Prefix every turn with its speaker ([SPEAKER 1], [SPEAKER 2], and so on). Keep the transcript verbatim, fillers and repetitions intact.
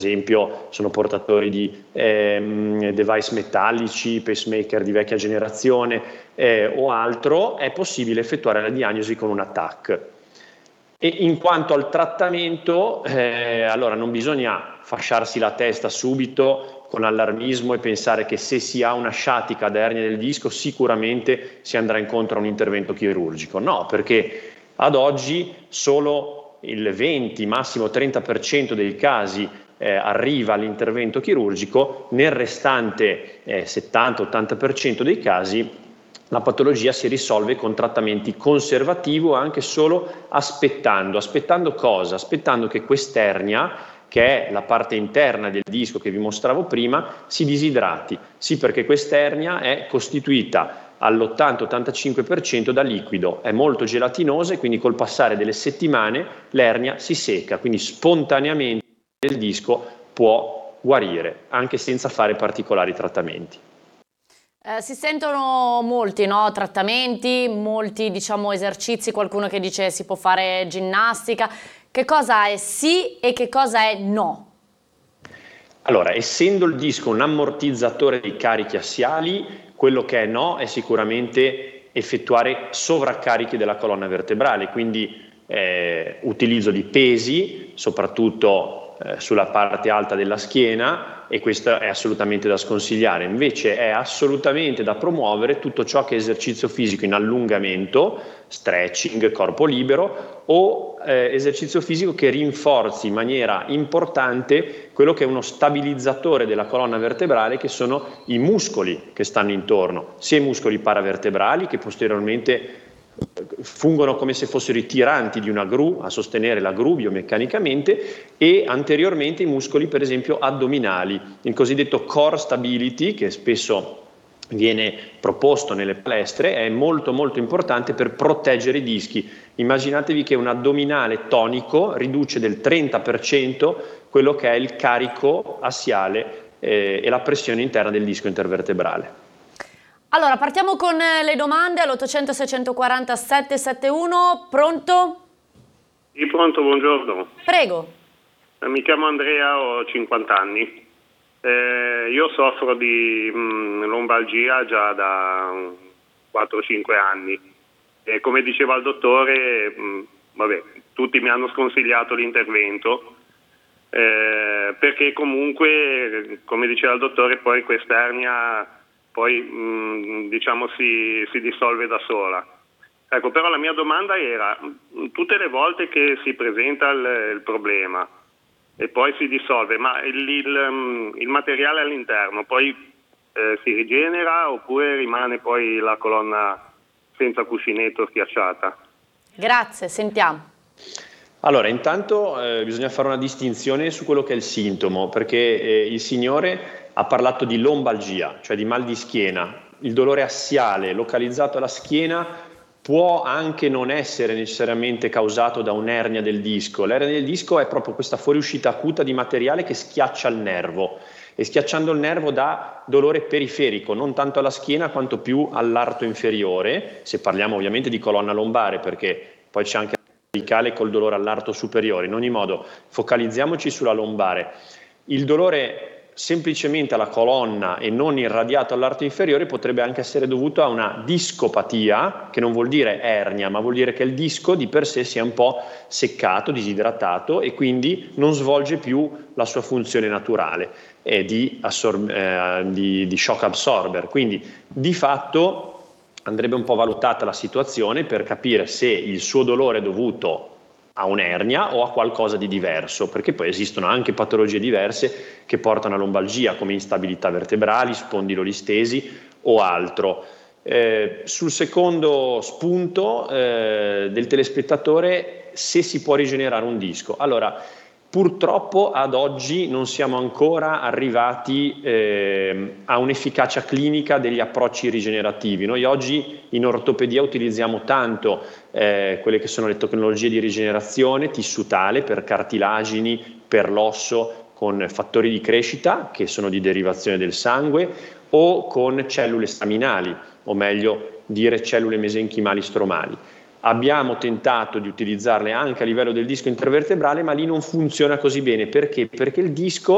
[SPEAKER 1] esempio sono portatori di ehm, device metallici, pacemaker di vecchia generazione eh, o altro, è possibile effettuare la diagnosi con un A T A C. E in quanto al trattamento, eh, allora non bisogna fasciarsi la testa subito con allarmismo e pensare che se si ha una sciatica da ernia del disco sicuramente si andrà incontro a un intervento chirurgico. No, perché ad oggi solo il venti, massimo trenta per cento dei casi eh, arriva all'intervento chirurgico, nel restante eh, settanta ottanta per cento dei casi la patologia si risolve con trattamenti conservativi o anche solo aspettando. Aspettando cosa? Aspettando che quest'ernia, che è la parte interna del disco che vi mostravo prima, si disidrati. Sì, perché quest'ernia è costituita all'ottanta ottantacinque per cento da liquido, è molto gelatinosa e quindi col passare delle settimane l'ernia si secca, quindi spontaneamente il disco può guarire, anche senza fare particolari trattamenti.
[SPEAKER 2] Eh, si sentono molti, no? Trattamenti, molti diciamo esercizi, qualcuno che dice si può fare ginnastica. Che cosa è sì e che cosa è no?
[SPEAKER 1] Allora, essendo il disco un ammortizzatore dei carichi assiali, quello che è no è sicuramente effettuare sovraccarichi della colonna vertebrale, quindi eh, utilizzo di pesi, soprattutto eh, sulla parte alta della schiena, e questo è assolutamente da sconsigliare. Invece è assolutamente da promuovere tutto ciò che è esercizio fisico in allungamento, stretching, corpo libero o eh, esercizio fisico che rinforzi in maniera importante quello che è uno stabilizzatore della colonna vertebrale, che sono i muscoli che stanno intorno, sia i muscoli paravertebrali che posteriormente fungono come se fossero i tiranti di una gru a sostenere la gru biomeccanicamente, e anteriormente i muscoli per esempio addominali, il cosiddetto core stability che spesso viene proposto nelle palestre, è molto molto importante per proteggere i dischi. Immaginatevi che un addominale tonico riduce del trenta per cento quello che è il carico assiale eh, e la pressione interna del disco intervertebrale.
[SPEAKER 2] Allora, partiamo con le domande all'ottocento seicentoquaranta settecentosettantuno. Pronto?
[SPEAKER 3] Sì, pronto, buongiorno.
[SPEAKER 2] Prego.
[SPEAKER 3] Eh, mi chiamo Andrea, ho cinquanta anni. Eh, io soffro di mh, lombalgia già da quattro cinque anni. E come diceva il dottore, mh, vabbè, tutti mi hanno sconsigliato l'intervento, eh, perché comunque, come diceva il dottore, poi quest'ernia poi mh, diciamo si, si dissolve da sola. Ecco, però la mia domanda era, tutte le volte che si presenta il, il problema e poi si dissolve, ma il, il, il materiale all'interno poi eh, si rigenera oppure rimane poi la colonna senza cuscinetto schiacciata?
[SPEAKER 2] Grazie, sentiamo.
[SPEAKER 1] Allora, intanto eh, bisogna fare una distinzione su quello che è il sintomo, perché eh, il signore ha parlato di lombalgia, cioè di mal di schiena. Il dolore assiale localizzato alla schiena può anche non essere necessariamente causato da un'ernia del disco. L'ernia del disco è proprio questa fuoriuscita acuta di materiale che schiaccia il nervo, e schiacciando il nervo dà dolore periferico, non tanto alla schiena quanto più all'arto inferiore, se parliamo ovviamente di colonna lombare, perché poi c'è anche cervicale col dolore all'arto superiore. In ogni modo, focalizziamoci sulla lombare. Il dolore semplicemente alla colonna e non irradiato all'arto inferiore potrebbe anche essere dovuto a una discopatia, che non vuol dire ernia, ma vuol dire che il disco di per sé si è un po' seccato, disidratato, e quindi non svolge più la sua funzione naturale eh, di, eh, di, di shock absorber. Quindi di fatto andrebbe un po' valutata la situazione per capire se il suo dolore è dovuto a un'ernia o a qualcosa di diverso, perché poi esistono anche patologie diverse che portano a lombalgia, come instabilità vertebrali, spondilolistesi o altro. Eh, sul secondo spunto eh, del telespettatore, se si può rigenerare un disco. Allora, purtroppo ad oggi non siamo ancora arrivati eh, a un'efficacia clinica degli approcci rigenerativi. Noi oggi in ortopedia utilizziamo tanto eh, quelle che sono le tecnologie di rigenerazione tissutale per cartilagini, per l'osso, con fattori di crescita che sono di derivazione del sangue, o con cellule staminali, o meglio dire cellule mesenchimali stromali. Abbiamo tentato di utilizzarle anche a livello del disco intervertebrale, ma lì non funziona così bene. Perché? Perché il disco